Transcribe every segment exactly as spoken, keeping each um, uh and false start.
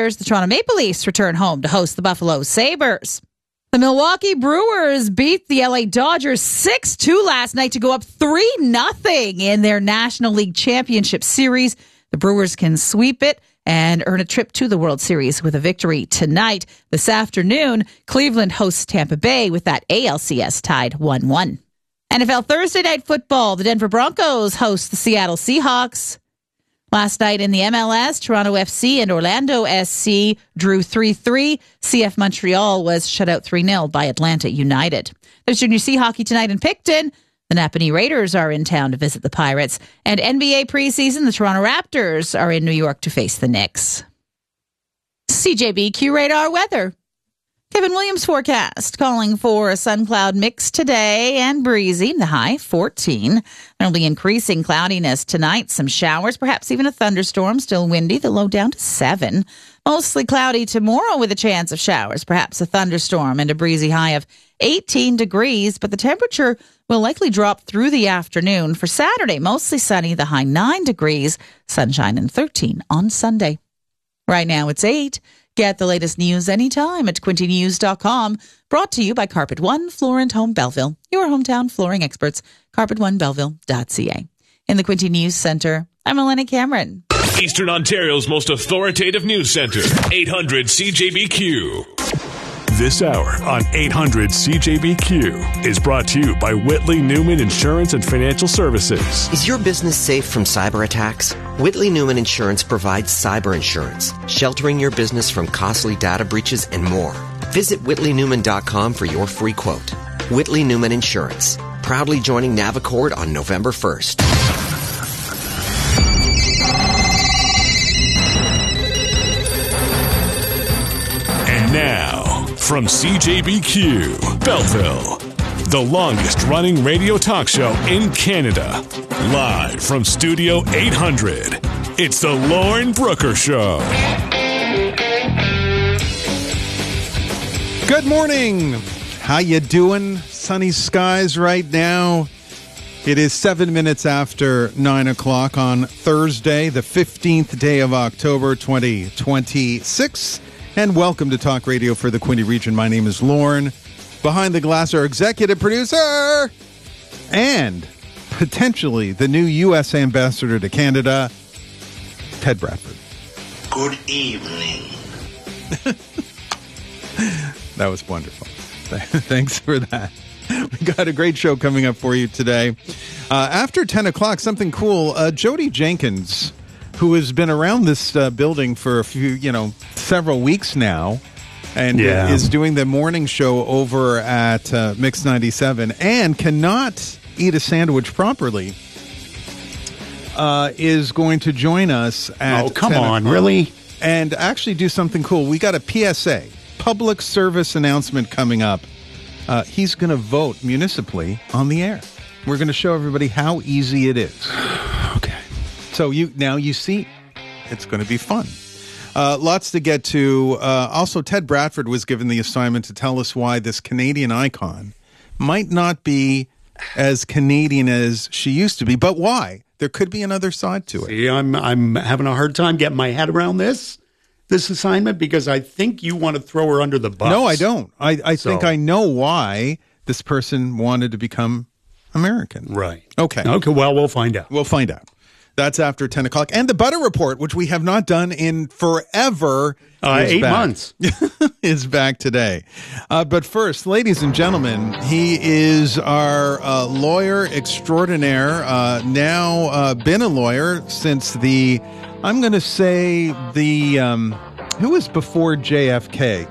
Oilers. The Toronto Maple Leafs return home to host the Buffalo Sabres. The Milwaukee Brewers beat the L A Dodgers six two last night to go up three nothing in their National League Championship Series. The Brewers can sweep it and earn a trip to the World Series with a victory tonight. This afternoon, Cleveland hosts Tampa Bay with that A L C S tied one one. N F L Thursday Night Football, the Denver Broncos host the Seattle Seahawks. Last night in the M L S, Toronto F C and Orlando S C drew three three. C F Montreal was shut out three nil by Atlanta United. There's Junior C hockey tonight in Picton. The Napanee Raiders are in town to visit the Pirates. And N B A preseason, the Toronto Raptors are in New York to face the Knicks. C J B Q Radar weather. Kevin Williams forecast calling for a sun cloud mix today and breezy, the high fourteen. There'll be increasing cloudiness tonight, some showers, perhaps even a thunderstorm, still windy, the low down to seven. Mostly cloudy tomorrow with a chance of showers, perhaps a thunderstorm and a breezy high of eighteen degrees, but the temperature will likely drop through the afternoon. For Saturday, mostly sunny, the high nine degrees, sunshine and thirteen on Sunday. Right now it's eight. Get the latest news anytime at quinte news dot com. Brought to you by Carpet One, Floor and Home Belleville, your hometown flooring experts, carpet one belleville dot c a. In the Quinte News Center, I'm Elena Cameron. Eastern Ontario's most authoritative news center, eight hundred C J B Q. This hour on eight hundred C J B Q is brought to you by Whitley Newman Insurance and Financial Services. Is your business safe from cyber attacks? Whitley Newman Insurance provides cyber insurance, sheltering your business from costly data breaches and more. Visit whitley newman dot com for your free quote. Whitley Newman Insurance, proudly joining Navicord on November first. And now, from C J B Q, Belleville, the longest-running radio talk show in Canada. Live from Studio eight hundred, it's the Lauren Brooker Show. Good morning. How you doing? Sunny skies right now. It is seven minutes after nine o'clock on Thursday, the fifteenth day of October, twenty twenty-six. And welcome to Talk Radio for the Quinte Region. My name is Lauren. Behind the glass, our executive producer and potentially the new U S ambassador to Canada, Ted Bradford. Good evening. That was wonderful. Thanks for that. We got a great show coming up for you today. Uh, after ten o'clock, something cool. Uh, Jody Jenkins, who has been around this uh, building for a few, you know, several weeks now, and yeah. is doing the morning show over at uh, Mix ninety-seven and cannot eat a sandwich properly, uh, is going to join us at Oh, come ten on, o'clock really? And actually do something cool. We got a P S A, public service announcement coming up. Uh, he's going to vote municipally on the air. We're going to show everybody how easy it is. Okay. So you now you see, it's going to be fun. Uh, lots to get to. Uh, also, Ted Bradford was given the assignment to tell us why this Canadian icon might not be as Canadian as she used to be. But why? There could be another side to it. See, I'm I'm having a hard time getting my head around this this assignment because I think you want to throw her under the bus. No, I don't. I, I So- think I know why this person wanted to become American. Right. Okay. Okay, well, we'll find out. We'll find out. That's after ten o'clock. And the Butter Report, which we have not done in forever, Uh, is eight back. months. is back today. Uh, but first, ladies and gentlemen, he is our uh, lawyer extraordinaire, uh, now uh, been a lawyer since the, I'm going to say the, um, who was before J F K?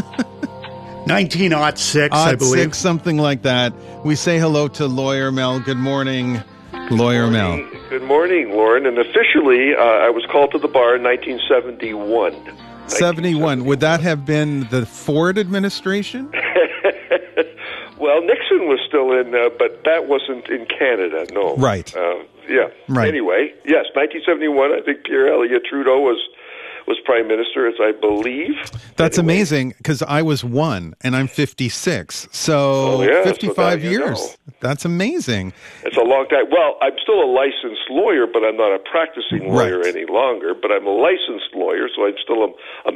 nineteen oh six, I Odd believe. six, something like that. We say hello to Lawyer Mel. Good morning, Lawyer Mel. Good morning, Lauren. And officially, uh, I was called to the bar in nineteen seventy-one. seventy-one. Would that have been the Ford administration? Well, Nixon was still in, uh, but that wasn't in Canada, no. Right. Uh, yeah. Right. Anyway, yes, nineteen seventy-one, I think Pierre Elliott Trudeau was was prime minister, as I believe. That's Anyway. amazing, because I was one, and I'm fifty-six. So Oh, yeah, so fifty-five now you years. know. That's amazing. It's a long time. Well, I'm still a licensed lawyer, but I'm not a practicing lawyer Right. any longer. But I'm a licensed lawyer, so I'm still a, a